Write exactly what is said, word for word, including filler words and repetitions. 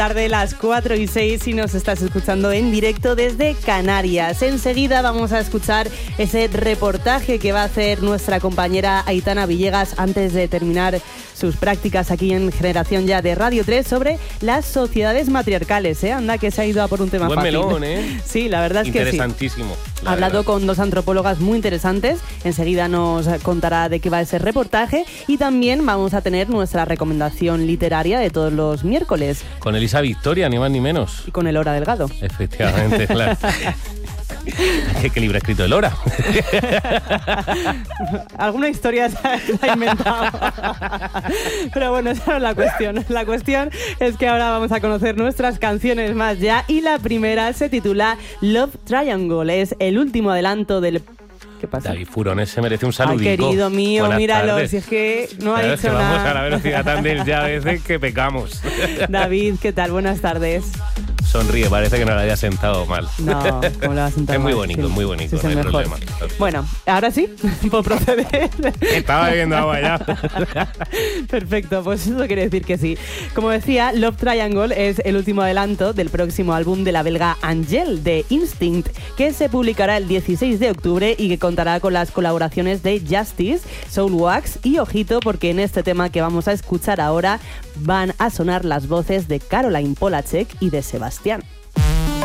Tarde, las cuatro y seis, y nos estás escuchando en directo desde Canarias. Enseguida vamos a escuchar ese reportaje que va a hacer nuestra compañera Aitana Villegas antes de terminar sus prácticas aquí en Generación Ya de Radio tres sobre las sociedades matriarcales, ¿eh? Anda, que se ha ido a por un tema Buen fácil. melón, ¿eh? Sí, la verdad es que sí. Interesantísimo. Ha hablado verdad. con dos antropólogas muy interesantes. Enseguida nos contará de qué va ese reportaje y también vamos a tener nuestra recomendación literaria de todos los miércoles. Con Elisa Victoria, ni más ni menos. Y con el Hora Delgado. Efectivamente, claro. ¿Qué, ¿Qué libro ha escrito el Hora? Alguna historia se ha, se ha inventado. Pero bueno, esa no es la cuestión. La cuestión es que ahora vamos a conocer nuestras canciones más ya. Y la primera se titula Love Triangle. Es el último adelanto del... ¿Qué pasa? David Furones se merece un saludico. Ay, querido mío, Buenas míralo. tardes. Si es que no ha Claro, dicho es que nada. vamos a la velocidad tan del ya a veces que pecamos. David, ¿qué tal? Buenas tardes. Sonríe, parece que no lo haya sentado mal. No, ¿cómo lo has sentado Es muy mal? bonito, Sí, muy bonito, sí, es no el hay mejor. problema. Bueno, ahora sí, puedo proceder. Estaba bebiendo agua ya. Perfecto, pues eso quiere decir que sí. Como decía, Love Triangle es el último adelanto del próximo álbum de la belga Angèle, de Instinct, que se publicará el dieciséis de octubre y que contará con las colaboraciones de Justice, Soulwax y ojito, porque en este tema que vamos a escuchar ahora van a sonar las voces de Caroline Polachek y de Sebastián.